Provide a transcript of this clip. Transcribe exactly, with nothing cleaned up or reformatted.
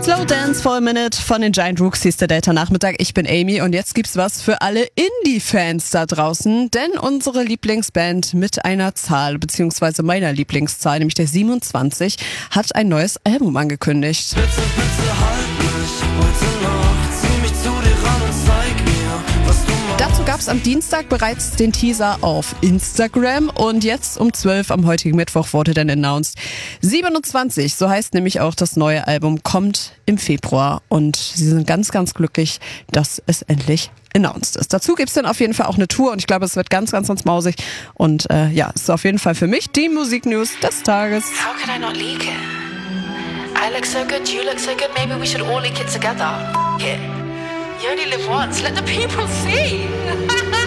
Slow Dance for a Minute von den Giant Rooks hieß der Data-Nachmittag. Ich bin Amy und jetzt gibt's was für alle Indie-Fans da draußen, denn unsere Lieblingsband mit einer Zahl, beziehungsweise meiner Lieblingszahl, nämlich der siebenundzwanzig, hat ein neues Album angekündigt. Bitte, bitte halt mich heute Nacht, zieh mich zu dir ran und zeig mir, was du machst. Dazu gab's am Dienstag bereits den Teaser auf Instagram und jetzt um zwölf am heutigen Mittwoch wurde dann announced. siebenundzwanzig, so heißt nämlich auch das neue Album, kommt im Februar und sie sind ganz, ganz glücklich, dass es endlich announced ist. Dazu gibt's dann auf jeden Fall auch eine Tour und ich glaube, es wird ganz, ganz, ganz mausig und äh, ja, es ist auf jeden Fall für mich die Musiknews des Tages. How could I not leak it? I look so good, you look so good, maybe we should all leak it together. Yeah. You only live once, let the people see.